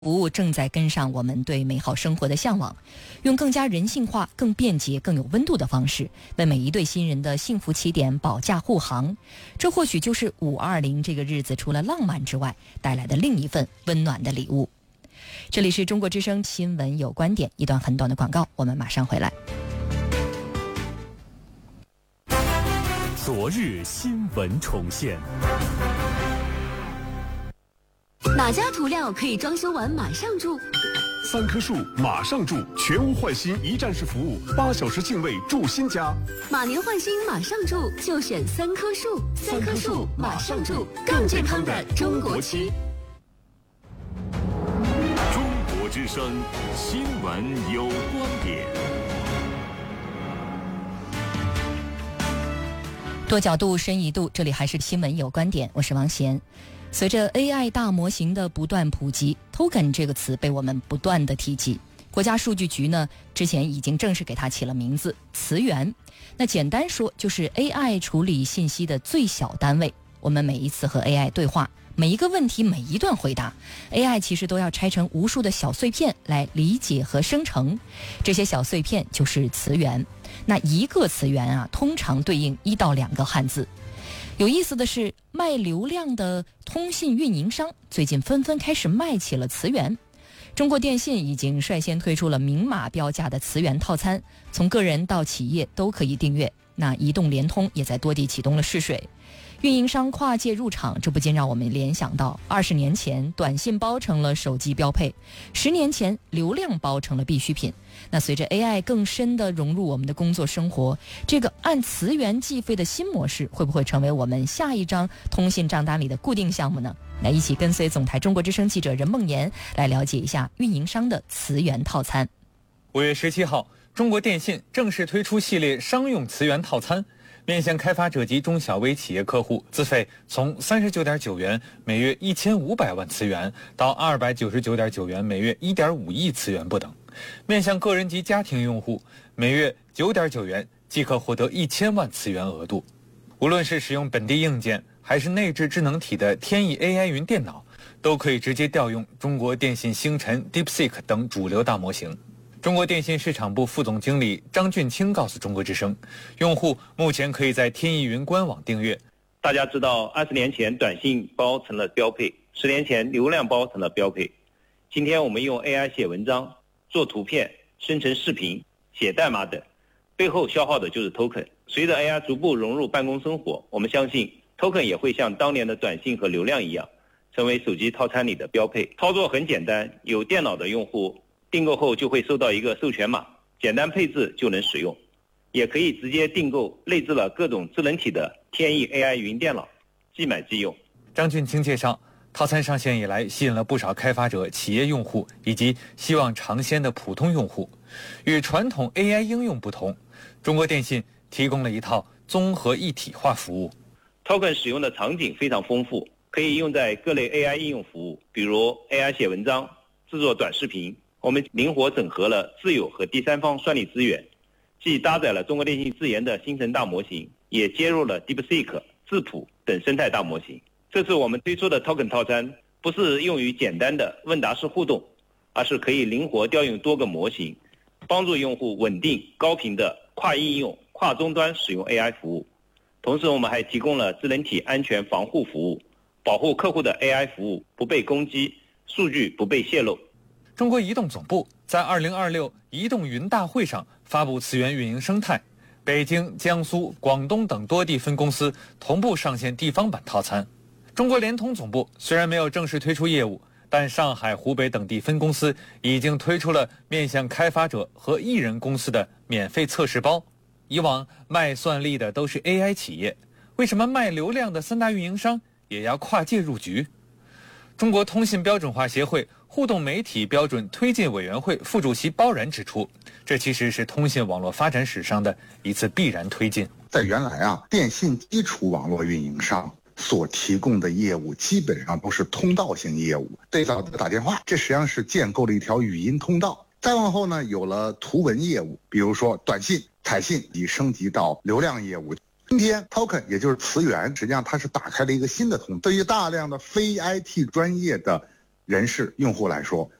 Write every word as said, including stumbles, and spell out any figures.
服务正在跟上我们对美好生活的向往，用更加人性化、更便捷、更有温度的方式，为每一对新人的幸福起点保驾护航。这或许就是五二零这个日子除了浪漫之外带来的另一份温暖的礼物。这里是中国之声新闻有观点，一段很短的广告，我们马上回来。 昨日新闻重现。 哪家涂料可以装修完马上住？ 三棵树马上住，全屋换新一站式服务，八小时净位住新家。 马年换新马上住，就选三棵树。三棵树马上住，更健康的中国区。 中国之声新闻有观点。 多角度深一度，这里还是新闻有观点，我是王贤。随着 A I 大模型的不断普及 ，token 这个词被我们不断的提及。国家数据局呢，之前已经正式给它起了名字——词源。那简单说，就是 A I 处理信息的最小单位。我们每一次和 A I 对话，每一个问题，每一段回答 ，A I 其实都要拆成无数的小碎片来理解和生成。这些小碎片就是词源。那一个词源啊，通常对应一到两个汉字。有意思的是，卖流量的通信运营商最近纷纷开始卖起了词源。中国电信已经率先推出了明码标价的词源套餐，从个人到企业都可以订阅。那移动、联通也在多地启动了试水。运营商跨界入场，这不禁让我们联想到二十年前短信包成了手机标配，十年前流量包成了必需品。那随着 A I 更深地融入我们的工作生活，这个按词源计费的新模式会不会成为我们下一张通信账单里的固定项目呢？来一起跟随总台中国之声记者任梦妍来了解一下运营商的词源套餐。 五月十七号，中国电信正式推出系列商用词源套餐，面向开发者及中小微企业客户，资费从三十九点九元每月一千五百万词元到二百九十九点九元每月一点五亿词元不等。面向个人及家庭用户，每月九点九元即可获得一千万词元额度。无论是使用本地硬件还是内置智能体的天翼 A I 云电脑，都可以直接调用中国电信星辰、DeepSeek 等主流大模型。中国电信市场部副总经理张俊清告诉中国之声，用户目前可以在天翼云官网订阅。 大家知道，二十年前短信包成了标配，十年前流量包成了标配。今天我们用 A I 写文章、做图片、生成视频、写代码等，背后消耗的就是 token。随着 A I 逐步融入办公生活，我们相信 token 也会像当年的短信和流量一样，成为手机套餐里的标配。操作很简单，有电脑的用户订购后就会收到一个授权码，简单配置就能使用。也可以直接订购内置了各种智能体的天翼 A I 云电脑，即买即用。 张俊清介绍，套餐上线以来，吸引了不少开发者、企业用户以及希望尝鲜的普通用户。与传统 A I 应用不同，中国电信提供了一套综合一体化服务。 Token 使用的场景非常丰富，可以用在各类 A I 应用服务，比如 A I 写文章、制作短视频。我们灵活整合了自有和第三方算力资源，既搭载了中国电信自研的星辰大模型，也接入了 DeepSeek、智谱等生态大模型。这次我们推出的 Token 套餐不是用于简单的问答式互动，而是可以灵活调用多个模型，帮助用户稳定高频的跨应用、跨终端使用 A I 服务。同时我们还提供了智能体安全防护服务，保护客户的 A I 服务不被攻击，数据不被泄露。 中国移动总部在二零二六移动云大会上发布词源运营生态，北京、江苏、广东等多地分公司同步上线地方版套餐。中国联通总部虽然没有正式推出业务，但上海、湖北等地分公司已经推出了面向开发者和艺人公司的免费测试包。以往卖算力的都是 A I 企业，为什么卖流量的三大运营商也要跨界入局？中国通信标准化协会互动媒体标准推进委员会副主席包然指出，这其实是通信网络发展史上的一次必然推进。 在原来啊，电信基础网络运营商所提供的业务基本上都是通道型业务，对早打电话，这实际上是建构了一条语音通道。再往后呢，有了图文业务，比如说短信、彩信，已升级到流量业务。今天 token 也就是词源，实际上它是打开了一个新的通道，对于大量的非 I T 专业的人士、用户来说，